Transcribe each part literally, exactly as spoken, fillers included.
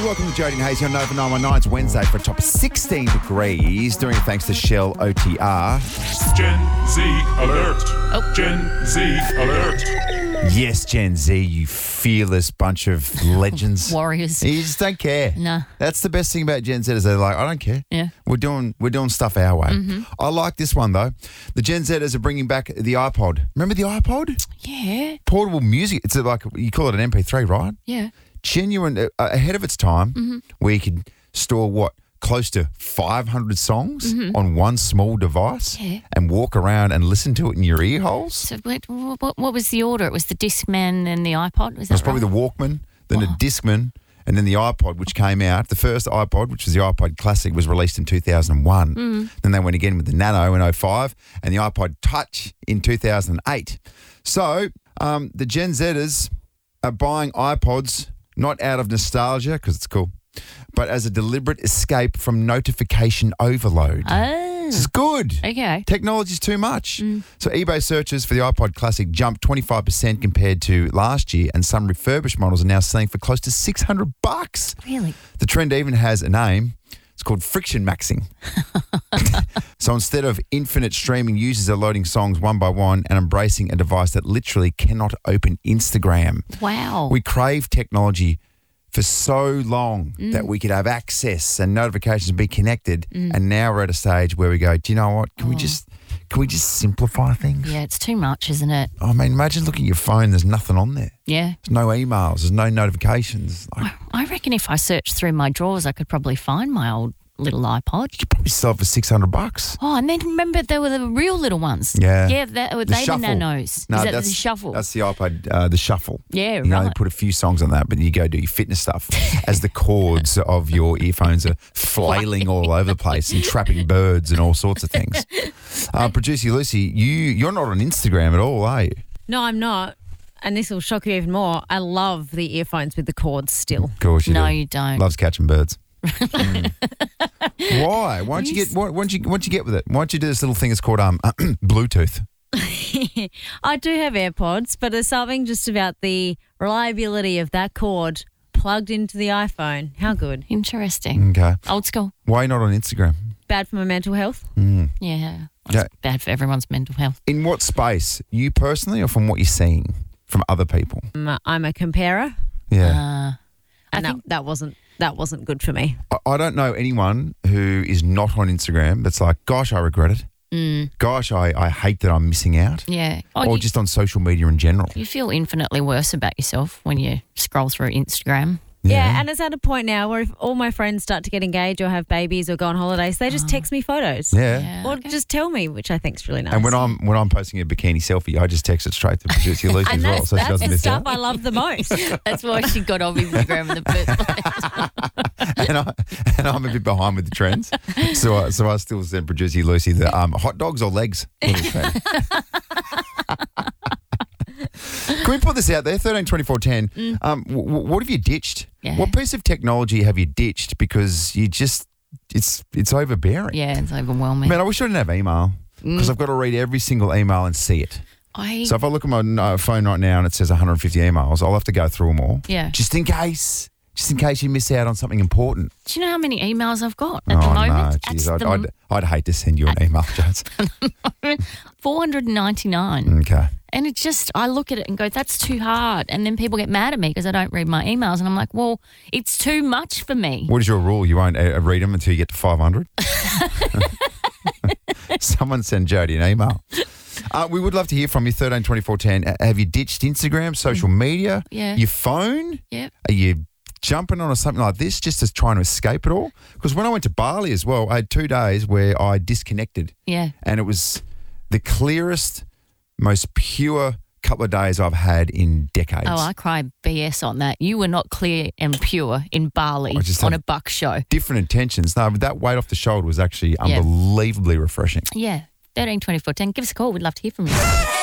Welcome to Jody and Hazy on Nova nine one nine. It's Wednesday for a top sixteen degrees, doing it thanks to Shell O T R. Gen Z alert. Oh. Gen Z alert. Yes, Gen Z, you fearless bunch of legends. Warriors. You just don't care. No. That's the best thing about Gen Z is they're like, I don't care. Yeah. We're doing we're doing stuff our way. Mm-hmm. I like this one, though. The Gen Zers are bringing back the iPod. Remember the iPod? Yeah. Portable music. It's like, you call it an M P three, right? Yeah. Genuine, uh, ahead of its time, Mm-hmm. where you could store what? Close to five hundred songs Mm-hmm. on one small device Yeah. and walk around and listen to it in your ear holes. So what, what, what was the order? It was the Discman and the iPod? Was It was that probably right? the Walkman, then Wow. the Discman, and then the iPod, which came out. The first iPod, which was the iPod Classic, was released in two thousand one. Mm. Then they went again with the Nano in oh five and the iPod Touch in two thousand eight. So um, the Gen Zers are buying iPods not out of nostalgia, because it's cool, but as a deliberate escape from notification overload. Oh. This is good. Okay. Technology's too much. So eBay searches for the iPod Classic jumped twenty-five percent compared to last year, and some refurbished models are now selling for close to six hundred bucks. Really? The trend even has a name. It's called friction maxing. So instead of infinite streaming, users are loading songs one by one and embracing a device that literally cannot open Instagram. Wow. We crave technology for so long Mm. that we could have access and notifications and be connected. And now we're at a stage where we go, do you know what? Can we just can we just simplify things? Yeah, it's too much, isn't it? I mean, imagine looking at your phone, there's nothing on there. Yeah. There's no emails, there's no notifications. Like, I reckon if I searched through my drawers, I could probably find my old little iPod. you could probably sell it for six hundred bucks. Oh, and then remember there were the real little ones. Yeah. Yeah, that, were The they shuffle. the nanos? No, Is that that's the shuffle? That's the iPod, uh, the shuffle. Yeah, You know, they right. put a few songs on that, but you go do your fitness stuff as the cords of your earphones are flailing all over the place and trapping birds and all sorts of things. Uh, Producer Lucy, you, you're not on Instagram at all, are you? No, I'm not. And this will shock you even more. I love the earphones with the cords still. Of course you No, do. you don't. Loves catching birds. Mm. Why? Why don't you get? Why, why don't you? Why don't you get with it? Why don't you do this little thing? It's called um Bluetooth. I do have AirPods, but there's something just about the reliability of that cord plugged into the iPhone. How good. Interesting. Okay. Old school. Why are you not on Instagram? Bad for my mental health. Mm. Yeah. It's Yeah. bad for everyone's mental health. In what space? You personally, or from what you're seeing from other people? Um, I'm a comparer, Yeah. Uh, I and that, think that wasn't that wasn't good for me. I, I don't know anyone who is not on Instagram that's like, gosh, I regret it. mm, Gosh, I, I hate that I'm missing out. yeah. Oh, or you, just on social media in general. you feel infinitely worse about yourself when you scroll through Instagram. Yeah. and it's at a point now where if all my friends start to get engaged or have babies or go on holidays, they just text me photos. Yeah. Yeah. Or okay. just tell me, which I think is really nice. And when I'm when I'm posting a bikini selfie, I just text it straight to Producer Lucy as And well, that's, so she that's doesn't the miss stuff out. I love the most. That's why she got off Instagram in the first place. and, I, and I'm a bit behind with the trends, so I, so I still send Producer Lucy the um, hot dogs or legs. What is that? Can we put this out there? thirteen twenty-four ten. Um, w- w- what have you ditched? Yeah. What piece of technology have you ditched because you just it's it's overbearing? Yeah, it's overwhelming. Man, I wish I didn't have email because I've got to read every single email and see it. I So if I look at my uh, phone right now and it says one hundred fifty emails, I'll have to go through them all. Yeah. Just in case. Just in case you miss out on something important. Do you know how many emails I've got at oh, the moment? no. At Geez, I'd, the I'd, I'd hate to send you an email, Jones. four hundred ninety-nine. Okay. And it just, I look at it and go, that's too hard. And then people get mad at me because I don't read my emails. And I'm like, well, it's too much for me. What is your rule? You won't uh, read them until you get to five hundred? Someone send Jody an email. Uh, we would love to hear from you, thirteen twenty-four ten. Uh, have you ditched Instagram, social media, Yeah. your phone? Yep. Are you jumping on something like this just as trying to escape it all? Because when I went to Bali as well, I had two days where I disconnected. Yeah. And it was the clearest, most pure couple of days I've had in decades. Oh, I cry B S on that. You were not clear and pure in Bali I just on have- a buck show. Different intentions. No, but that weight off the shoulder was actually Yeah. unbelievably refreshing. Yeah. thirteen twenty-four ten. Give us a call. We'd love to hear from you.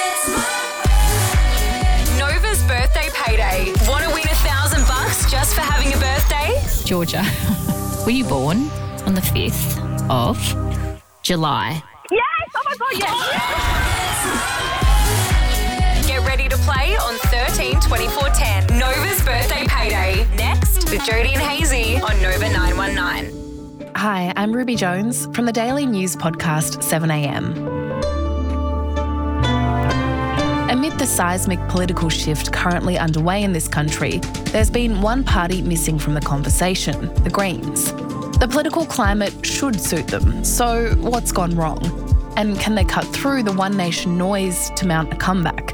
Nova's birthday payday. Want to win a thousand bucks just for having a birthday? Georgia, were you born on the fifth of July? Yes! Oh my God, yes! Get ready to play on thirteen twenty-four ten. Nova's birthday payday. Next. with Jody and Hazy on Nova nine one nine. Hi, I'm Ruby Jones from the daily news podcast seven a m. Amid the seismic political shift currently underway in this country, there's been one party missing from the conversation, the Greens. The political climate should suit them, so what's gone wrong? And can they cut through the One Nation noise to mount a comeback?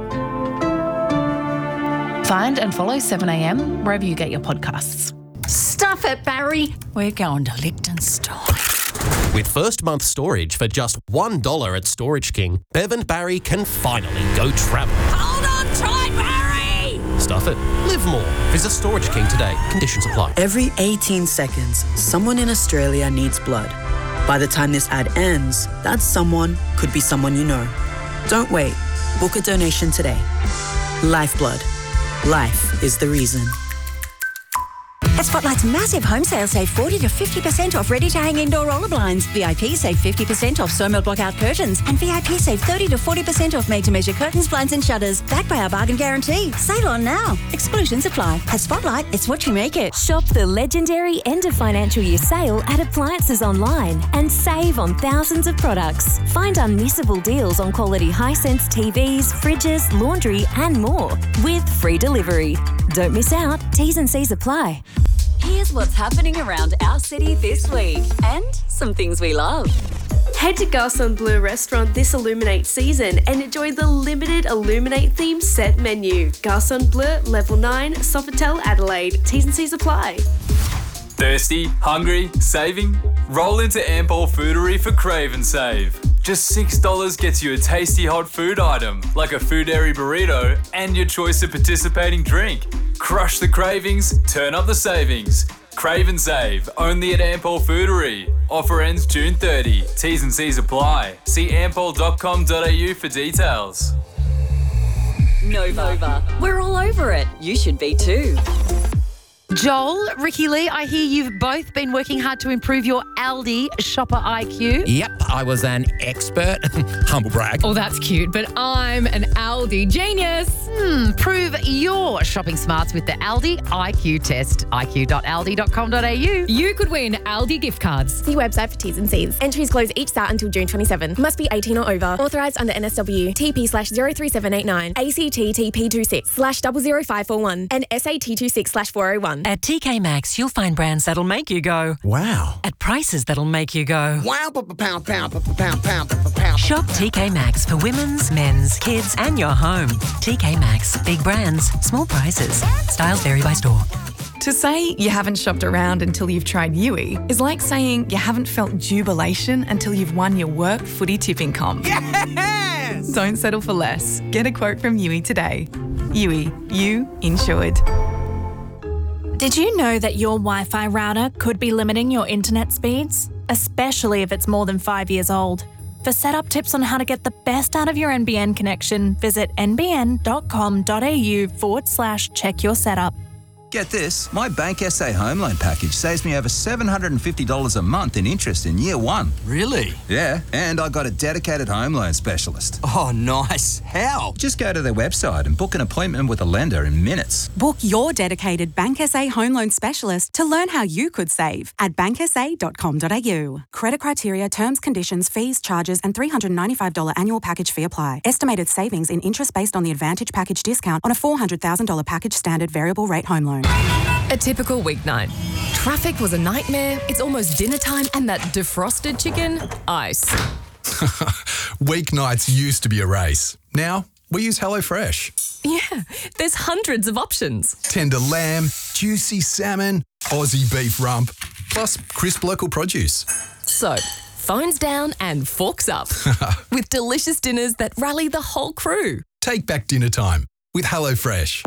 Find and follow seven a m wherever you get your podcasts. Stuff it, Barry. We're going to Liechtenstein. With first month storage for just one dollar at Storage King, Bev and Barry can finally go travel. Hold on tight, Barry! Stuff it. Live more. Visit Storage King today. Conditions apply. Every eighteen seconds, someone in Australia needs blood. By the time this ad ends, that someone could be someone you know. Don't wait. Book a donation today. Lifeblood. Life is the reason. At Spotlight's massive home sale, save forty to fifty percent off ready-to-hang indoor roller blinds. V I P save fifty percent off Somel blockout curtains. And V I P save thirty to forty percent off made-to-measure curtains, blinds and shutters. Backed by our bargain guarantee. Sale on now. Exclusions apply. At Spotlight, it's what you make it. Shop the legendary end of financial year sale at Appliances Online and save on thousands of products. Find unmissable deals on quality Hisense T Vs, fridges, laundry and more with free delivery. Don't miss out. T's and C's apply. Here's what's happening around our city this week and some things we love. Head to Garçon Bleu restaurant this Illuminate season and enjoy the limited Illuminate themed set menu. Garçon Bleu, Level nine, Sofitel, Adelaide. T's and C's apply. Thirsty? Hungry? Saving? Roll into Ampol Foodery for Crave and Save. Just six dollars gets you a tasty hot food item, like a Foodary burrito, and your choice of participating drink. Crush the cravings, turn up the savings. Crave and Save, only at Ampol Foodery. Offer ends June thirtieth. T's and C's apply. See ampol dot com dot a u for details. Nova. We're all over it. You should be too. Joel, Ricky Lee, I hear you've both been working hard to improve your Aldi shopper I Q. Yep, I was an expert. Humble brag. Oh, that's cute, but I'm an Aldi genius. Hmm, prove your shopping smarts with the Aldi I Q test. I Q dot aldi dot com dot a u. You could win Aldi gift cards. See website for T's and C's. Entries close each start until June twenty-seventh. Must be eighteen or over. Authorised under N S W. T P slash zero three seven eight nine. A C T T P two six slash double zero five four one. And S A T two six slash four oh one. At T K Maxx, you'll find brands that'll make you go, wow. At prices that'll make you go, wow, pound, pound, pound, pound, pound, pound. Shop T K Maxx for women's, men's, kids, and your home. T K Maxx, big brands, small prices. Styles vary by store. To say you haven't shopped around until you've tried Yui is like saying you haven't felt jubilation until you've won your work footy tipping comp. Yes! Don't settle for less. Get a quote from Yui today. Yui, you insured. Did you know that your Wi-Fi router could be limiting your internet speeds? Especially if it's more than five years old. For setup tips on how to get the best out of your N B N connection, visit n b n dot com dot a u forward slash check your setup. Get this, my Bank S A home loan package saves me over seven hundred fifty dollars a month in interest in year one. Really? Yeah, and I got a dedicated home loan specialist. Oh, nice. How? Just go to their website and book an appointment with a lender in minutes. Book your dedicated Bank S A home loan specialist to learn how you could save at bank s a dot com dot a u. Credit criteria, terms, conditions, fees, charges, and three hundred ninety-five dollars annual package fee apply. Estimated savings in interest based on the Advantage package discount on a four hundred thousand dollars package standard variable rate home loan. A typical weeknight. Traffic was a nightmare, it's almost dinner time, and that defrosted chicken, ice. Weeknights used to be a race. Now, we use HelloFresh. Yeah, there's hundreds of options. Tender lamb, juicy salmon, Aussie beef rump, plus crisp local produce. So, phones down and forks up. With delicious dinners that rally the whole crew. Take back dinner time with HelloFresh.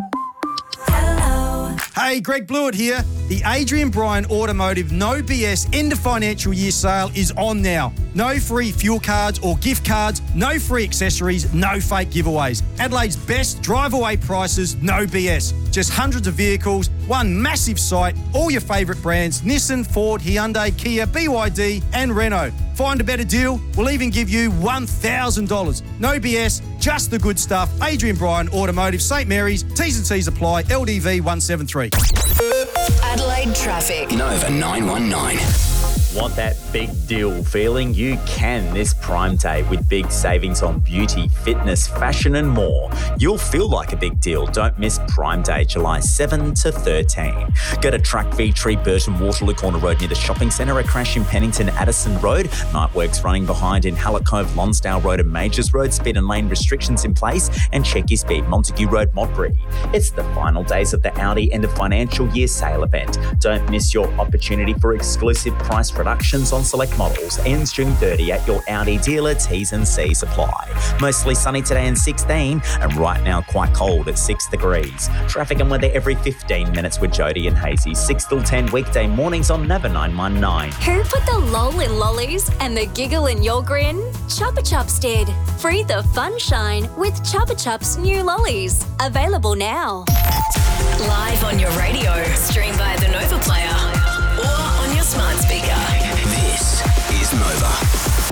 Hey, Greg Blewett here. The Adrian Bryan Automotive No B S end of financial year sale is on now. No free fuel cards or gift cards, no free accessories, no fake giveaways. Adelaide's best drive away prices, no B S. just hundreds of vehicles, one massive site, all your favourite brands, Nissan, Ford, Hyundai, Kia, B Y D and Renault. Find a better deal? We'll even give you one thousand dollars. No B S, just the good stuff. Adrian Bryan Automotive, St Mary's, T's and C's apply, L D V one seven three. Adelaide traffic. Nova nine one nine. Want that big deal feeling? You can this Prime Day with big savings on beauty, fitness, fashion and more. You'll feel like a big deal. Don't miss Prime Day, July seventh to thirteenth. Go to Truck V Tree, Burton, Waterloo Corner Road near the shopping centre, a crash in Pennington, Addison Road, night works running behind in Hallett Cove, Lonsdale Road and Majors Road, speed and lane restrictions in place, and check your speed, Montague Road, Modbury. It's the final days of the Audi end of financial year sale event. Don't miss your opportunity for exclusive price reductions on select models. Ends June thirtieth at your Audi dealer. T's and C's apply. Mostly sunny today and sixteen, and right now quite cold at six degrees. Traffic and weather every fifteen minutes with Jody and Hazy. six till ten weekday mornings on Nova nine one nine. Who put the lol in lollies and the giggle in your grin? Chupa Chups did. Free the fun shine with Chupa Chups new lollies. Available now. Live on your radio. Stream via the Nova Player or on your smart speaker. This is Nova.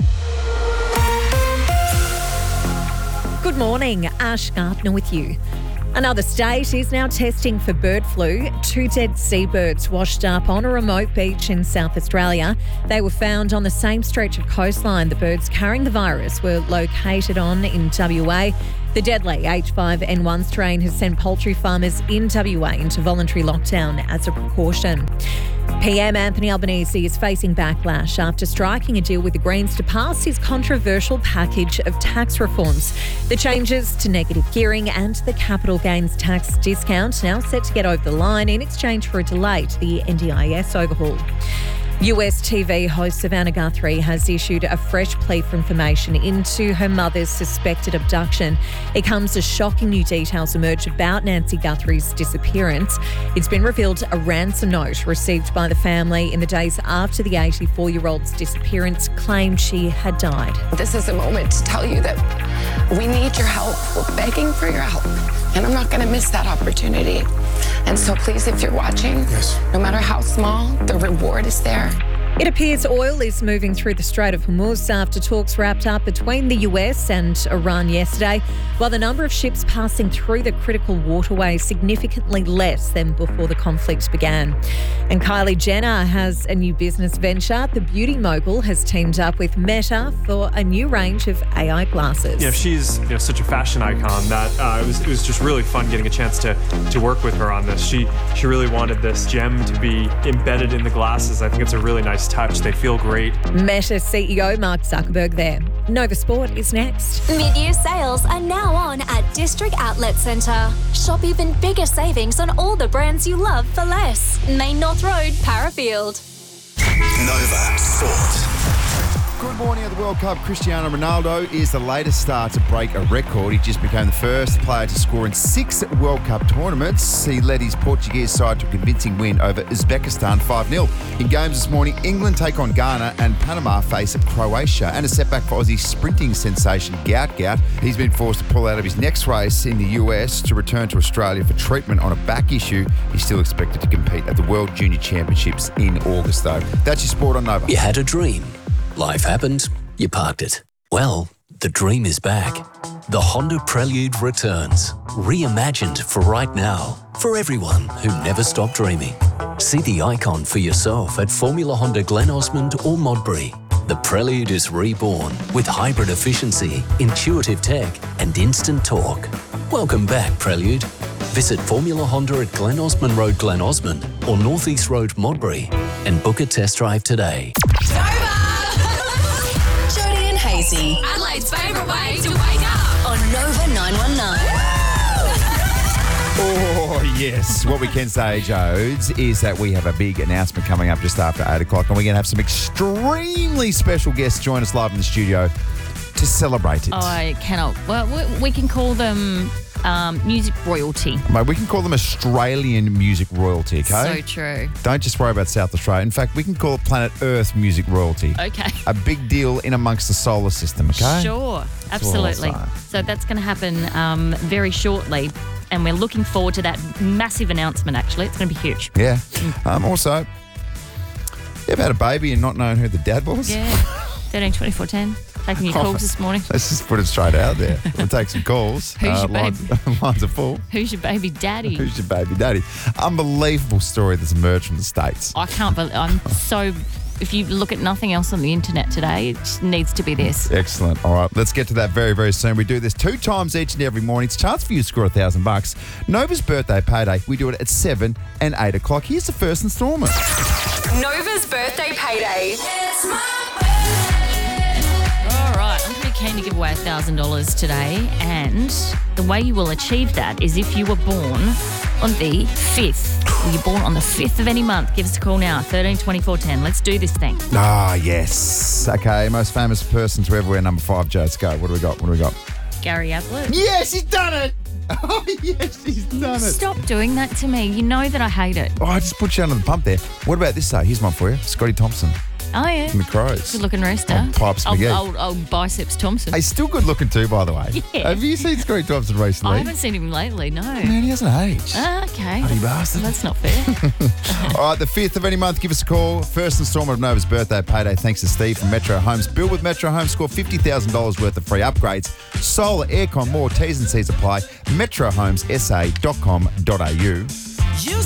Good morning, Ash Gardner with you. Another state is now testing for bird flu. Two dead seabirds washed up on a remote beach in South Australia. They were found on the same stretch of coastline the birds carrying the virus were located on in W A. The deadly H five N one strain has sent poultry farmers in W A into voluntary lockdown as a precaution. P M Anthony Albanese is facing backlash after striking a deal with the Greens to pass his controversial package of tax reforms. The changes to negative gearing and the capital gains tax discount now set to get over the line in exchange for a delay to the N D I S overhaul. U S T V host Savannah Guthrie has issued a fresh plea for information into her mother's suspected abduction. It comes as shocking new details emerge about Nancy Guthrie's disappearance. It's been revealed a ransom note received by the family in the days after the eighty-four-year-old's disappearance claimed she had died. This is a moment to tell you that we need your help. We're begging for your help, and I'm not going to miss that opportunity. And so please, if you're watching, yes. No matter how small, the reward is there. It appears oil is moving through the Strait of Hormuz after talks wrapped up between the U S and Iran yesterday, while the number of ships passing through the critical waterway is significantly less than before the conflict began. And Kylie Jenner has a new business venture. The beauty mogul has teamed up with Meta for a new range of A I glasses. Yeah, she's you know, such a fashion icon that uh, it was it was just really fun getting a chance to to work with her on this. She she really wanted this gem to be embedded in the glasses. I think it's a really nice touch. They feel great. Meta C E O Mark Zuckerberg there. Nova Sport is next. Mid-year sales are now on at District Outlet Centre. Shop even bigger savings on all the brands you love for less. Main North Road, Parafield. Nova Sport. Good morning at the World Cup. Cristiano Ronaldo is the latest star to break a record. He just became the first player to score in six World Cup tournaments. He led his Portuguese side to a convincing win over Uzbekistan five nil. In games this morning, England take on Ghana and Panama face Croatia. And a setback for Aussie sprinting sensation Gout Gout. He's been forced to pull out of his next race in the U S to return to Australia for treatment on a back issue. He's still expected to compete at the World Junior Championships in August, though. That's your sport on Nova. You had a dream. Life happened, you parked it. Well, the dream is back. The Honda Prelude returns, reimagined for right now, for everyone who never stopped dreaming. See the icon for yourself at Formula Honda Glen Osmond or Modbury. The Prelude is reborn with hybrid efficiency, intuitive tech, and instant torque. Welcome back, Prelude. Visit Formula Honda at Glen Osmond Road, Glen Osmond, or North East Road, Modbury, and book a test drive today. Jody and Hazy. Adelaide's favourite way to wake up. On Nova nine one nine. Oh, yes. What we can say, Jodes, is that we have a big announcement coming up just after eight o'clock, and we're going to have some extremely special guests join us live in the studio to celebrate it. Oh, I cannot. Well, we, we can call them um, music royalty. Mate, we can call them Australian music royalty, okay? So true. Don't just worry about South Australia. In fact, we can call it planet Earth music royalty. Okay. A big deal in amongst the solar system, okay? Sure, That's all I'll absolutely. say. So that's going to happen um, very shortly, and we're looking forward to that massive announcement, actually. It's going to be huge. Yeah. Um, also, you ever had a baby and not knowing who the dad was? Yeah. thirteen twenty-four ten. Taking your calls this morning. Let's just put it straight out there. We'll take some calls. Who's your lines, lines are full. Who's your baby daddy? Who's your baby daddy? Unbelievable story that's emerged from the States. I can't believe, I'm so, if you look at nothing else on the internet today, it just needs to be this. Excellent. All right, let's get to that very, very soon. We do this two times each and every morning. It's a chance for you to score a thousand bucks. Nova's birthday payday. We do it at seven and eight o'clock. Here's the first instalment. Nova's birthday payday. It's my All right, I'm pretty keen to give away one thousand dollars today, and the way you will achieve that is if you were born on the fifth. You're born on the fifth of any month. Give us a call now, thirteen twenty-four ten. Let's do this thing. Ah, yes. Okay, most famous person to ever wear number five, Joe. Let's go. What do we got? What do we got? Gary Ablett. Yes, he's done it. Oh, yes, he's done it. Stop doing that to me. You know that I hate it. Oh, I just put you under the pump there. What about this, though? Here's one for you. Scotty Thompson Oh, yeah. from the Crows. Good looking rooster. Old Pipes Old, McGee. old, old biceps Thompson. He's still good looking too, by the way. Yeah. Have you seen Scotty Thompson recently? I haven't seen him lately, no. Man, he hasn't aged. Ah, okay. Bloody bastard. That's not fair. All right, the fifth of any month, give us a call. First instalment of Nova's birthday payday, thanks to Steve from Metro Homes. Build with Metro Homes, score fifty thousand dollars worth of free upgrades. Solar, aircon, more, T's and C's apply. metro homes s a dot com dot a u.